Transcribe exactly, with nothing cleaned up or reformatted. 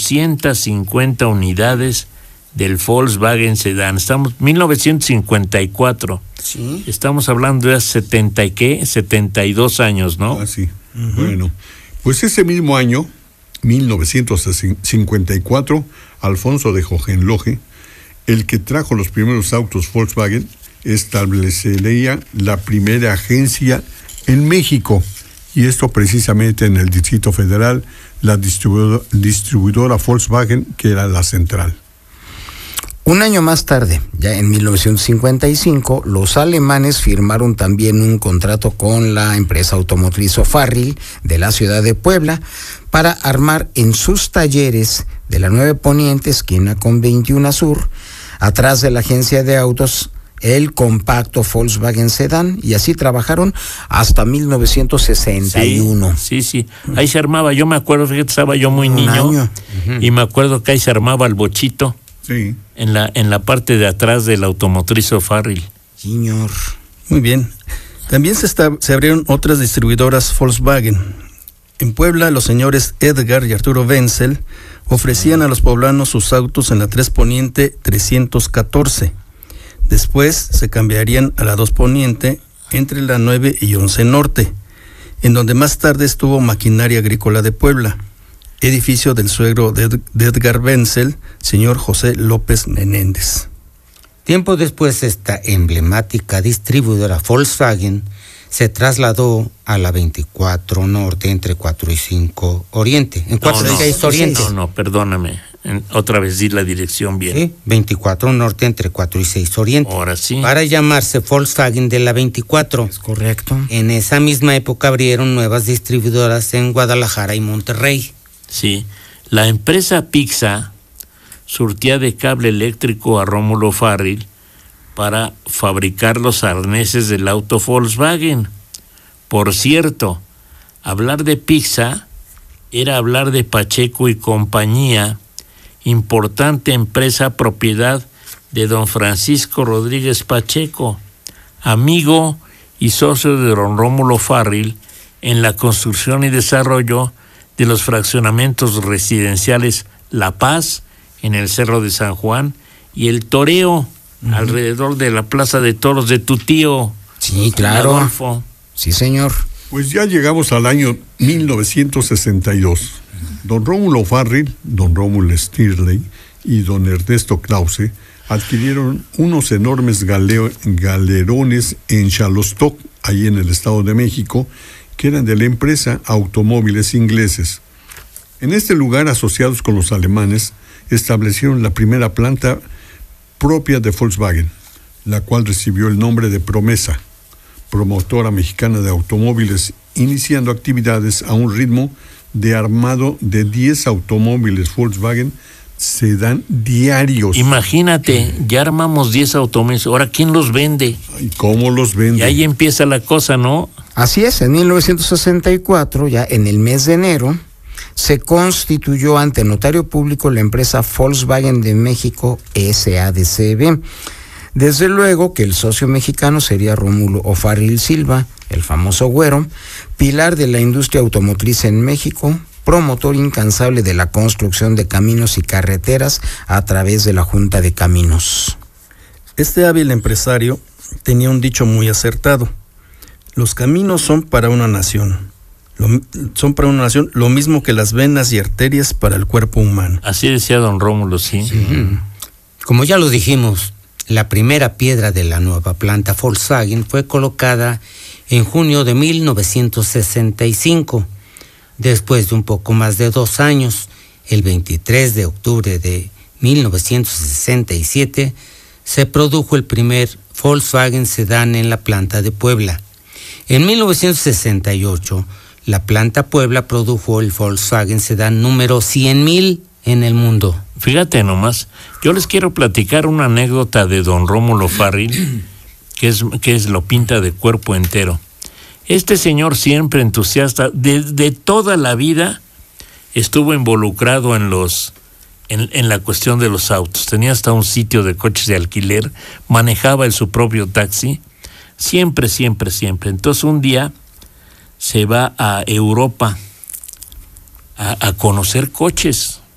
doscientas cincuenta unidades del Volkswagen Sedán. Estamos mil novecientos cincuenta y cuatro. Sí. Estamos hablando de hace setenta y qué, setenta y dos años, ¿no? Ah, sí. Uh-huh. Bueno, pues ese mismo año, mil novecientos cincuenta y cuatro, Alfonso de Hohenlohe, el que trajo los primeros autos Volkswagen, establecería la primera agencia en México, y esto precisamente en el Distrito Federal, la distribuidora, distribuidora Volkswagen, que era la central. Un año más tarde, ya en mil novecientos cincuenta y cinco, los alemanes firmaron también un contrato con la empresa automotriz O'Farrill de la ciudad de Puebla para armar en sus talleres de la nueve Poniente, esquina con veintiuno Sur, atrás de la agencia de autos, el compacto Volkswagen Sedán, y así trabajaron hasta mil novecientos sesenta y uno. Sí, sí, sí. Ahí se armaba, yo me acuerdo, fíjate, estaba yo muy Un niño, año. Uh-huh. Y me acuerdo que ahí se armaba el bochito. Sí. En la, en la parte de atrás de la automotriz O'Farrill. Señor. Muy bien. También se, está, se abrieron otras distribuidoras Volkswagen. En Puebla, los señores Edgar y Arturo Wenzel ofrecían a los poblanos sus autos en la tres Poniente trescientos catorce. Después se cambiarían a la dos Poniente entre la nueve y once Norte, en donde más tarde estuvo Maquinaria Agrícola de Puebla, edificio del suegro de, Ed, de Edgar Wenzel, señor José López Menéndez. Tiempo después, esta emblemática distribuidora Volkswagen se trasladó a la veinticuatro Norte entre cuatro y cinco Oriente. En cuatro no, y seis no, Oriente. No, no, perdóname. En, otra vez di la dirección bien. Sí, veinticuatro Norte entre cuatro y seis Oriente. Ahora sí. Para llamarse Volkswagen de la veinticuatro. Es correcto. En esa misma época abrieron nuevas distribuidoras en Guadalajara y Monterrey. Sí, la empresa Pixa surtía de cable eléctrico a Rómulo O'Farrill para fabricar los arneses del auto Volkswagen. Por cierto, hablar de Pixa era hablar de Pacheco y compañía, importante empresa propiedad de don Francisco Rodríguez Pacheco, amigo y socio de don Rómulo O'Farrill en la construcción y desarrollo de los fraccionamientos residenciales La Paz, en el Cerro de San Juan, y el Toreo, uh-huh, alrededor de la Plaza de Toros de tu tío. Sí, claro. Adolfo. Sí, señor. Pues ya llegamos al año mil novecientos sesenta y dos. Don Rómulo O'Farrill, don Rómulo Stirley y don Ernesto Krause adquirieron unos enormes galeo, galerones en Xalostoc, ahí en el Estado de México, que eran de la empresa Automóviles Ingleses. En este lugar, asociados con los alemanes, establecieron la primera planta propia de Volkswagen, la cual recibió el nombre de Promesa, promotora mexicana de automóviles, iniciando actividades a un ritmo de armado de diez automóviles Volkswagen Sedán diarios. Imagínate, ya armamos diez automóviles, ahora ¿quién los vende? ¿Y cómo los vende? Y ahí empieza la cosa, ¿no? Así es, en mil novecientos sesenta y cuatro, ya en el mes de enero, se constituyó ante notario público la empresa Volkswagen de México S A D C B. Desde luego que el socio mexicano sería Rómulo O'Farrill Silva, el famoso güero, pilar de la industria automotriz en México, promotor incansable de la construcción de caminos y carreteras a través de la Junta de Caminos. Este hábil empresario tenía un dicho muy acertado: los caminos son para una nación, lo, son para una nación lo mismo que las venas y arterias para el cuerpo humano. Así decía don Rómulo, sí. Sí. Como ya lo dijimos, la primera piedra de la nueva planta Volkswagen fue colocada en junio de mil novecientos sesenta y cinco. Después de un poco más de dos años, el veintitrés de octubre de mil novecientos sesenta y siete, se produjo el primer Volkswagen Sedán en la planta de Puebla. En mil novecientos sesenta y ocho, la planta Puebla produjo el Volkswagen Sedán número cien mil en el mundo. Fíjate nomás, yo les quiero platicar una anécdota de don Rómulo O'Farrill, que es, que es lo pinta de cuerpo entero. Este señor, siempre entusiasta, desde toda la vida estuvo involucrado en los en, en la cuestión de los autos. Tenía hasta un sitio de coches de alquiler, manejaba el su propio taxi, siempre, siempre, siempre. Entonces un día se va a Europa a, a conocer coches.